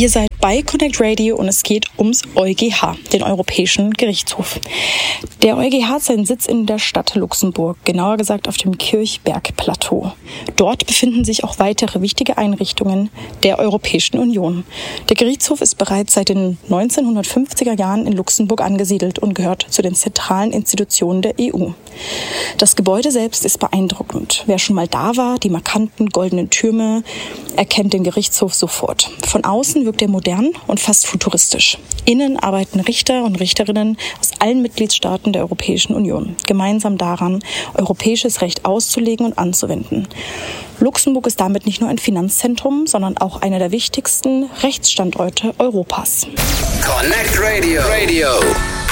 Ihr seid bei Connect Radio und es geht ums EuGH, den Europäischen Gerichtshof. Der EuGH hat seinen Sitz in der Stadt Luxemburg, genauer gesagt auf dem Kirchberg-Plateau. Dort befinden sich auch weitere wichtige Einrichtungen der Europäischen Union. Der Gerichtshof ist bereits seit den 1950er Jahren in Luxemburg angesiedelt und gehört zu den zentralen Institutionen der EU. Das Gebäude selbst ist beeindruckend. Wer schon mal da war, die markanten goldenen Türme, erkennt den Gerichtshof sofort. Von außen wirkt er modern und fast futuristisch. Innen arbeiten Richter und Richterinnen aus allen Mitgliedstaaten der Europäischen Union, gemeinsam daran, europäisches Recht auszulegen und anzuwenden. Luxemburg ist damit nicht nur ein Finanzzentrum, sondern auch einer der wichtigsten Rechtsstandorte Europas. Connect Radio.